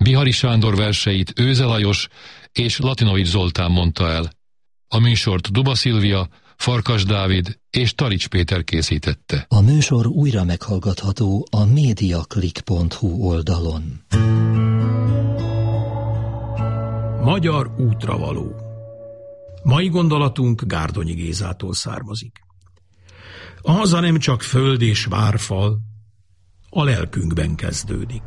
Bihari Sándor verseit Őze Lajos és Latinovics Zoltán mondta el. A műsort Duba Szilvia, Farkas Dávid és Tarics Péter készítette. A műsor újra meghallgatható a mediaclick.hu oldalon. Magyar útravaló. Mai gondolatunk Gárdonyi Gézától származik. A haza nem csak föld és várfal, a lelkünkben kezdődik.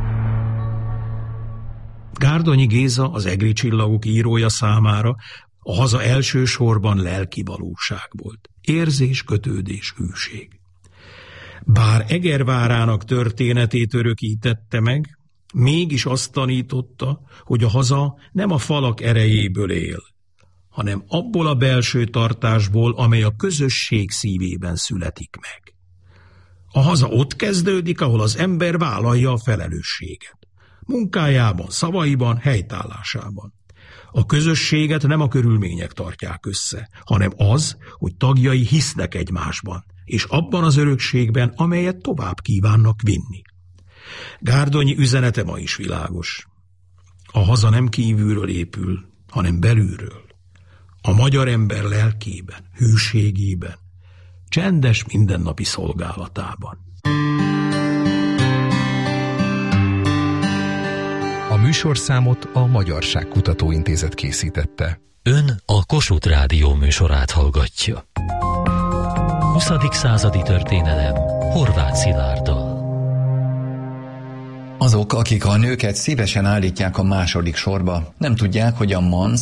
Gárdonyi Géza, az Egri csillagok írója számára a haza elsősorban lelki valóság volt. Érzés, kötődés, hűség. Bár Egervárának történetét örökítette meg, mégis azt tanította, hogy a haza nem a falak erejéből él, hanem abból a belső tartásból, amely a közösség szívében születik meg. A haza ott kezdődik, ahol az ember vállalja a felelősséget. Munkájában, szavaiban, helytállásában. A közösséget nem a körülmények tartják össze, hanem az, hogy tagjai hisznek egymásban, és abban az örökségben, amelyet tovább kívánnak vinni. Gárdonyi üzenete ma is világos. A haza nem kívülről épül, hanem belülről. A magyar ember lelkében, hűségében, csendes mindennapi szolgálatában. A műsorszámot a Magyarság Kutatóintézet készítette. Ön a Kossuth Rádió műsorát hallgatja. 20. századi történelem Horváth Szilárddal. Azok, akik a nőket szívesen állítják a második sorba, nem tudják, hogy a manz